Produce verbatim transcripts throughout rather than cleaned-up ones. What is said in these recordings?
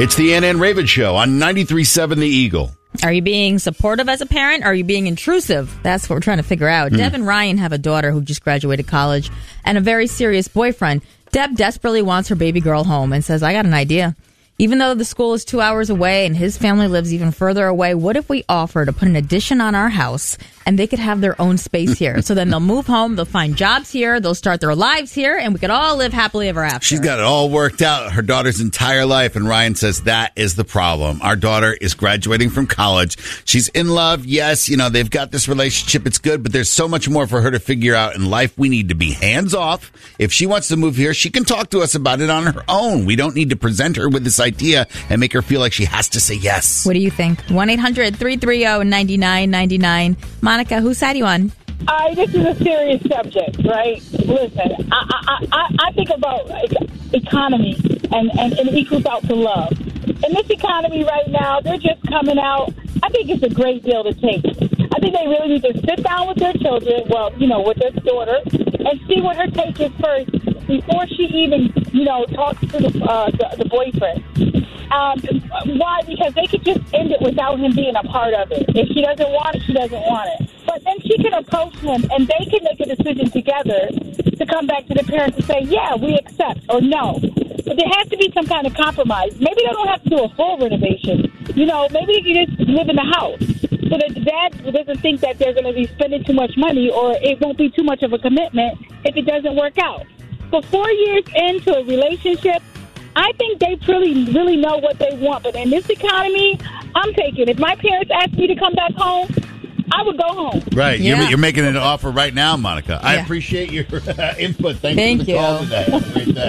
It's the Ann and Raven Show on ninety-three point seven The Eagle. Are you being supportive as a parent? Or are you being intrusive? That's what we're trying to figure out. Mm. Deb and Ryan have a daughter who just graduated college and a very serious boyfriend. Deb desperately wants her baby girl home and says, I got an idea. Even though the school is two hours away and his family lives even further away, what if we offer to put an addition on our house and they could have their own space here? So then they'll move home, they'll find jobs here, they'll start their lives here, and we could all live happily ever after. She's got it all worked out her daughter's entire life, and Ryan says that is the problem. Our daughter is graduating from college. She's in love. Yes, you know, they've got this relationship. It's good, but there's so much more for her to figure out in life. We need to be hands off. If she wants to move here, she can talk to us about it on her own. We don't need to present her with this idea and make her feel like she has to say yes. What do you think? one eight hundred three three zero nine nine nine nine. Monica, whose side are you on? Uh, this is a serious subject, right? Listen, I I, I, I think about economy and, and, and it equals out to love. In this economy right now, they're just coming out. I think it's a great deal to take. I think they really need to sit down with their children, well, you know, with their daughter, and see what her take is first before she even, you know, talks to the, uh, the, the boyfriend. Um, why? Because they could just end it without him being a part of it. If she doesn't want it, she doesn't want it. But then she can approach him, and they can make a decision together to come back to the parents and say, yeah, we accept, or no. But there has to be some kind of compromise. Maybe they don't have to do a full renovation. You know, maybe if you just live in the house. So that the dad doesn't think that they're going to be spending too much money, or it won't be too much of a commitment if it doesn't work out. But four years into a relationship, I think they really, really know what they want. But in this economy, I'm taking. If my parents asked me to come back home, I would go home. Right. Yeah. You're, you're making an offer right now, Monica. I Yeah. appreciate your uh, input. Thanks Thank for the you. call today. Have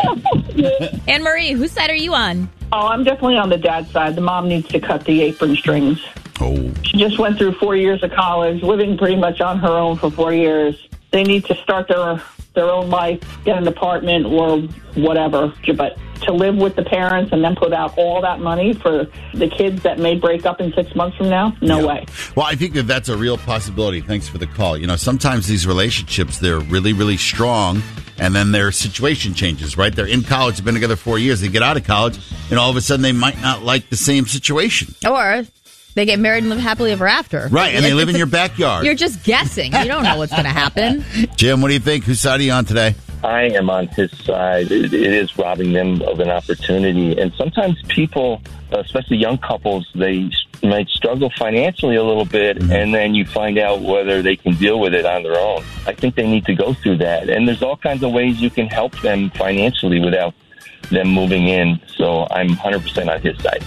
a great day. Anne Marie, whose side are you on? Oh, I'm definitely on the dad's side. The mom needs to cut the apron strings. Oh. She just went through four years of college, living pretty much on her own for four years. They need to start their their own life, get an apartment or whatever. But to live with the parents and then put out all that money for the kids that may break up in six months from now, no Yeah. way. Well, I think that that's a real possibility. Thanks for the call. You know, sometimes these relationships, they're really, really strong, and then their situation changes, right? They're in college, they've been together four years, they get out of college, and all of a sudden they might not like the same situation. Or they get married and live happily ever after. Right, and they It's- live in it's- your backyard. You're just guessing. You don't know what's going to happen. Jim, what do you think? Whose side are you on today? I am on his side. It, it is robbing them of an opportunity. And sometimes people, especially young couples, they might struggle financially a little bit, mm-hmm. and then you find out whether they can deal with it on their own. I think they need to go through that. And there's all kinds of ways you can help them financially without them moving in. So I'm one hundred percent on his side.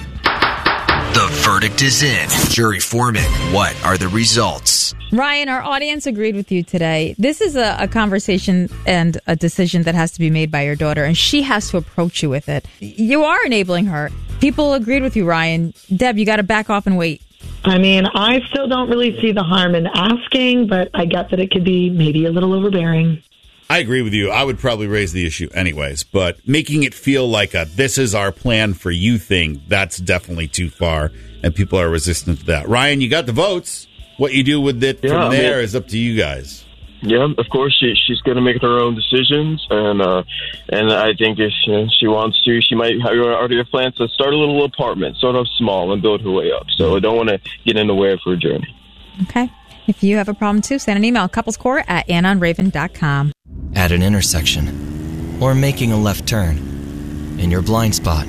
The verdict is in. Jury foreman, what are the results? Ryan, our audience agreed with you today. This is a, a conversation and a decision that has to be made by your daughter, and she has to approach you with it. You are enabling her. People agreed with you, Ryan. Deb, you got to back off and wait. I mean, I still don't really see the harm in asking, but I get that it could be maybe a little overbearing. I agree with you. I would probably raise the issue anyways, but making it feel like a this is our plan for you thing, that's definitely too far, and people are resistant to that. Ryan, you got the votes. What you do with it yeah, from there I mean, is up to you guys. Yeah, of course, she, she's going to make her own decisions, and uh, and I think if you know, she wants to, she might have already have plans to start a little apartment, start off small, and build her way up. So I don't want to get in the way of her journey. Okay. If you have a problem too, send an email, couplescore at ann on raven dot com. At an intersection, or making a left turn, in your blind spot,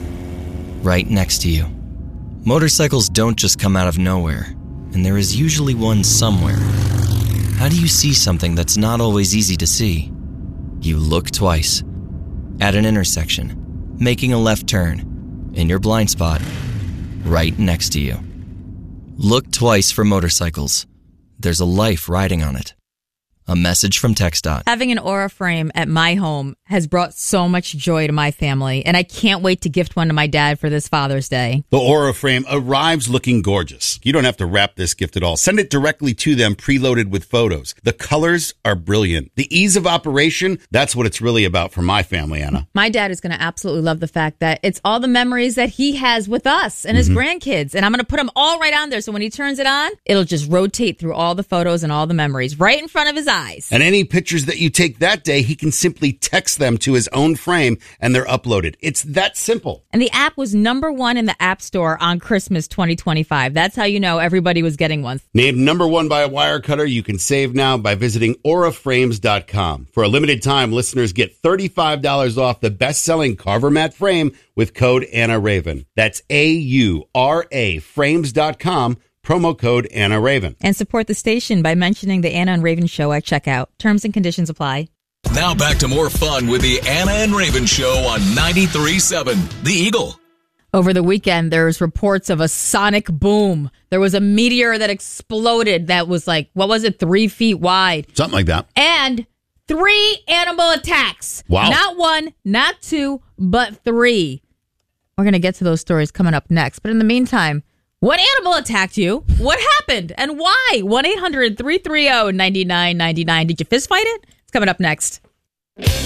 right next to you. Motorcycles don't just come out of nowhere, and there is usually one somewhere. How do you see something that's not always easy to see? You look twice. At an intersection, making a left turn, in your blind spot, right next to you. Look twice for motorcycles. There's a life riding on it. A message from TxDOT. Having an Aura frame at my home has brought so much joy to my family, and I can't wait to gift one to my dad for this Father's Day. The Aura frame arrives looking gorgeous. You don't have to wrap this gift at all. Send it directly to them, preloaded with photos. The colors are brilliant. The ease of operation, that's what it's really about for my family, Anna. My dad is going to absolutely love the fact that it's all the memories that he has with us and his mm-hmm. grandkids, and I'm going to put them all right on there, so when he turns it on, it'll just rotate through all the photos and all the memories right in front of his eyes. And any pictures that you take that day, he can simply text them to his own frame, and they're uploaded. It's that simple. And the app was number one in the App Store on Christmas twenty twenty-five. That's how you know everybody was getting one. Named number one by Wirecutter, you can save now by visiting aura frames dot com. For a limited time, listeners get thirty-five dollars off the best-selling Carver Mat frame with code Anna Raven. That's A U R A frames dot com. Promo code Anna Raven. And support the station by mentioning the Anna and Raven Show at checkout. Terms and conditions apply. Now back to more fun with the Anna and Raven Show on ninety-three point seven The Eagle. Over the weekend, there's reports of a sonic boom. There was a meteor that exploded that was like, what was it, three feet wide? Something like that. And three animal attacks. Wow. Not one, not two, but three. We're going to get to those stories coming up next. But in the meantime, what animal attacked you? What happened? And why? one eight hundred three three zero nine nine nine nine. Did you fist fight it? It's coming up next.